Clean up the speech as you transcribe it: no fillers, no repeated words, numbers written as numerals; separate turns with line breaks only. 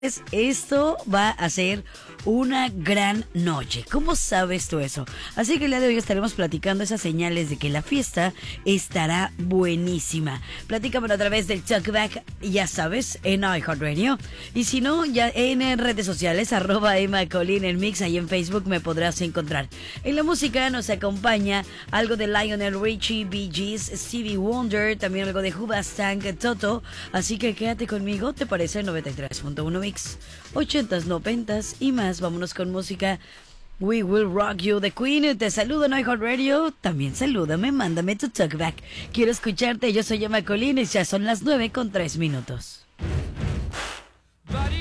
Esto va a ser una gran noche. ¿Cómo sabes tú eso? Así que el día de hoy estaremos platicando esas señales de que la fiesta estará buenísima. Platícamelo a través del Talkback, ya sabes, en iHeartRadio. Y si no, ya en redes sociales, @EmmaColín en Mix, ahí en Facebook me podrás encontrar. En la música nos acompaña algo de Lionel Richie, Bee Gees, Stevie Wonder, también algo de Hoobastank, Toto. Así que quédate conmigo, ¿te parece? 93.1 Mix. 80s, 90s y más. Vámonos con música. We Will Rock You, The Queen. Te saludo en iHeartRadio. También salúdame, mándame tu talkback. Quiero escucharte. Yo soy Emma Colín y ya son las 9:03.